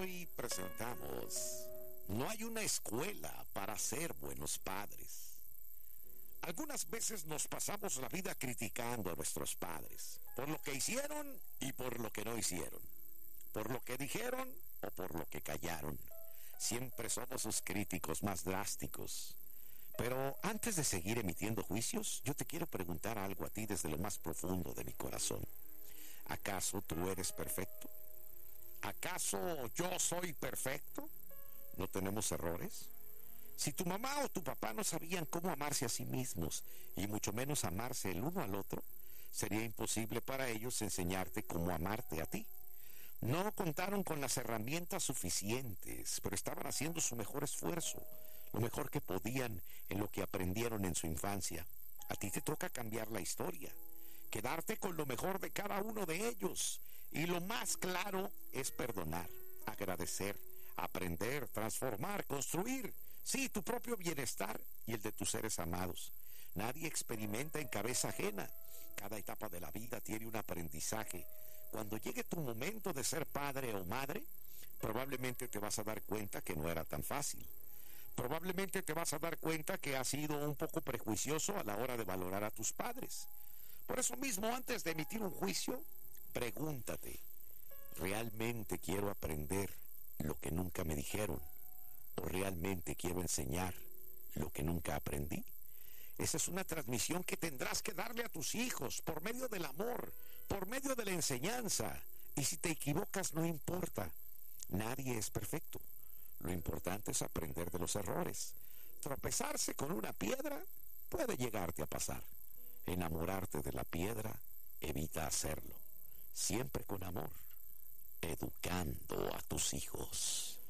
Hoy presentamos: no hay una escuela para ser buenos padres. Algunas veces nos pasamos la vida criticando a nuestros padres por lo que hicieron y por lo que no hicieron, por lo que dijeron o por lo que callaron. Siempre somos sus críticos más drásticos. Pero antes de seguir emitiendo juicios, yo te quiero preguntar algo a ti desde lo más profundo de mi corazón. ¿Acaso tú eres perfecto? ¿Acaso yo soy perfecto? ¿No tenemos errores? Si tu mamá o tu papá no sabían cómo amarse a sí mismos, y mucho menos amarse el uno al otro, sería imposible para ellos enseñarte cómo amarte a ti. No contaron con las herramientas suficientes, pero estaban haciendo su mejor esfuerzo, lo mejor que podían en lo que aprendieron en su infancia. A ti te toca cambiar la historia, quedarte con lo mejor de cada uno de ellos, y lo más claro es perdonar, agradecer, aprender, transformar, construir, sí, tu propio bienestar y el de tus seres amados. Nadie experimenta en cabeza ajena. Cada etapa de la vida tiene un aprendizaje. Cuando llegue tu momento de ser padre o madre, probablemente te vas a dar cuenta que no era tan fácil. Probablemente te vas a dar cuenta que has sido un poco prejuicioso a la hora de valorar a tus padres. Por eso mismo, antes de emitir un juicio, pregúntate: ¿realmente quiero aprender lo que nunca me dijeron? ¿O realmente quiero enseñar lo que nunca aprendí? Esa es una transmisión que tendrás que darle a tus hijos por medio del amor, por medio de la enseñanza. Y si te equivocas, no importa. Nadie es perfecto. Lo importante es aprender de los errores. Tropezarse con una piedra puede llegarte a pasar. Enamorarte de la piedra, evita hacerlo. Siempre con amor, educando a tus hijos.